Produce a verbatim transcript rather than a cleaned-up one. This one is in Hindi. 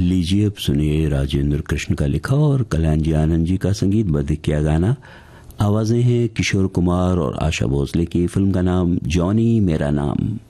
लीजिए अब सुनिए राजेंद्र कृष्ण का लिखा और कल्याण जी आनंद जी का संगीतबद्ध किया गाना। आवाजें हैं किशोर कुमार और आशा भोसले की। फिल्म का नाम जॉनी मेरा नाम।